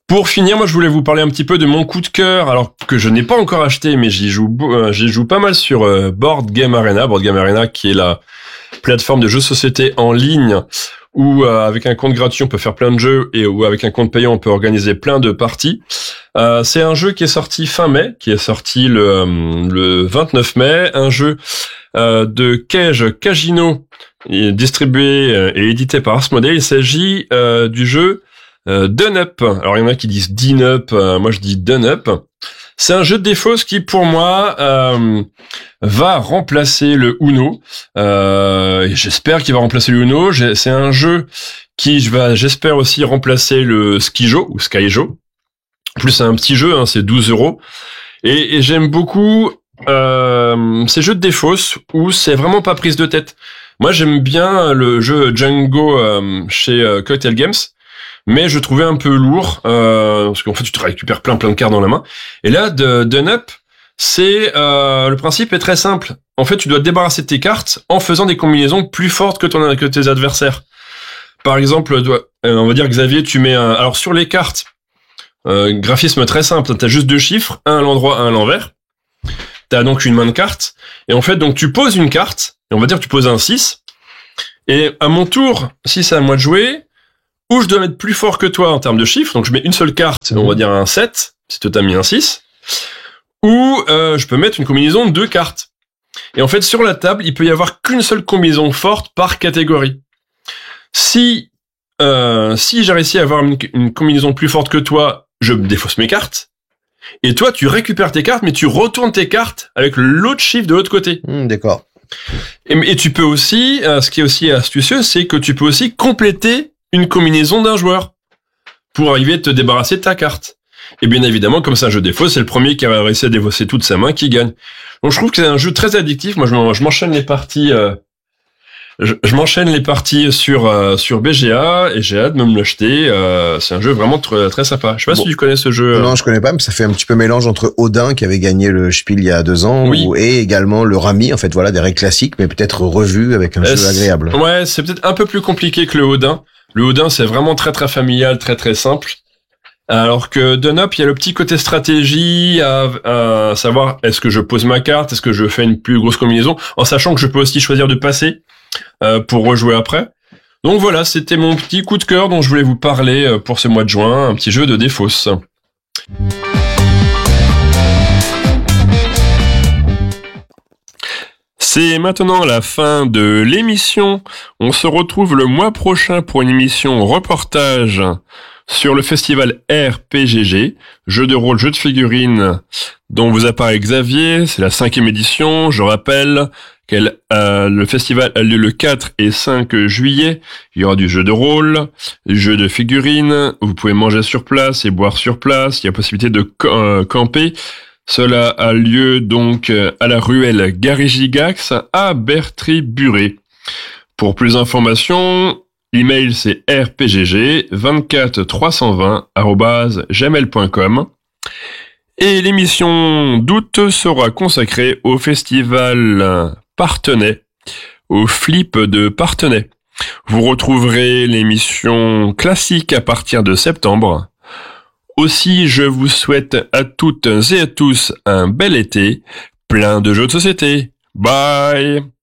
Pour finir, moi je voulais vous parler un petit peu de mon coup de cœur, alors que je n'ai pas encore acheté, mais j'y joue pas mal sur Board Game Arena. Board Game Arena qui est la plateforme de jeux de société en ligne où avec un compte gratuit on peut faire plein de jeux et où avec un compte payant on peut organiser plein de parties. C'est un jeu qui est sorti fin mai, qui est sorti le 29 mai, un jeu de Cage Cagino, distribué et édité par Asmodee. Il s'agit du jeu Done Up. Alors il y en a qui disent Dine Up, moi je dis Done Up. C'est un jeu de défausse qui pour moi va remplacer le Uno. Et j'espère qu'il va remplacer le Uno. C'est un jeu qui j'espère aussi remplacer le Skijo ou Skyjo. En plus c'est un petit jeu, hein, c'est 12€. Et j'aime beaucoup ces jeux de défausse où c'est vraiment pas prise de tête. Moi j'aime bien le jeu Django chez Cocktail Games. Mais je trouvais un peu lourd, parce qu'en fait, tu te récupères plein de cartes dans la main. Et là, Done Up, le principe est très simple. En fait, tu dois te débarrasser de tes cartes en faisant des combinaisons plus fortes que tes adversaires. Par exemple, on va dire, Xavier, tu mets alors sur les cartes, graphisme très simple, t'as juste 2 chiffres, un à l'endroit, un à l'envers. T'as donc une main de cartes. Et en fait, donc, tu poses une carte, et on va dire que tu poses un 6. Et à mon tour, si c'est à moi de jouer, ou je dois mettre plus fort que toi en termes de chiffres, donc je mets une seule carte, on va dire un 7, si toi t'as mis un 6, ou je peux mettre une combinaison de 2 cartes. Et en fait, sur la table, il peut y avoir qu'une seule combinaison forte par catégorie. Si j'ai réussi à avoir une combinaison plus forte que toi, je défausse mes cartes, et toi, tu récupères tes cartes, mais tu retournes tes cartes avec l'autre chiffre de l'autre côté. D'accord. Et tu peux aussi, ce qui est aussi astucieux, c'est que tu peux aussi compléter une combinaison d'un joueur pour arriver à te débarrasser de ta carte. Et bien évidemment, comme c'est un jeu défausse, c'est le premier qui a réussi à défausser toute sa main qui gagne. Donc je trouve que c'est un jeu très addictif. Moi, je m'enchaîne les parties. Je m'enchaîne les parties sur BGA et j'ai hâte de me l'acheter. C'est un jeu vraiment très sympa. Je sais pas si tu connais ce jeu. Non, je connais pas, mais ça fait un petit peu mélange entre Odin qui avait gagné le Spiel il y a 2 ans, oui, et également le Rami. En fait, voilà, des règles classiques, mais peut-être revues avec un jeu agréable. Ouais, c'est peut-être un peu plus compliqué que le Odin. Le Odin, c'est vraiment très familial, très simple. Alors que Done Up, il y a le petit côté stratégie, à savoir est-ce que je pose ma carte, est-ce que je fais une plus grosse combinaison, en sachant que je peux aussi choisir de passer pour rejouer après. Donc voilà, c'était mon petit coup de cœur dont je voulais vous parler pour ce mois de juin, un petit jeu de défausse. C'est maintenant la fin de l'émission. On se retrouve le mois prochain pour une émission reportage sur le festival RPGG, jeu de rôle, jeu de figurines, dont vous a parlé Xavier. C'est la 5e édition. Je rappelle que le festival a lieu le 4 et 5 juillet. Il y aura du jeu de rôle, du jeu de figurines. Vous pouvez manger sur place et boire sur place. Il y a possibilité de camper. Cela a lieu donc à la ruelle Gary-Gigax à Bertry-Buré. Pour plus d'informations, l'email c'est rpgg24320@gmail.com. Et l'émission d'août sera consacrée au festival Parthenay, au flip de Parthenay. Vous retrouverez l'émission classique à partir de septembre. Aussi, je vous souhaite à toutes et à tous un bel été, plein de jeux de société. Bye!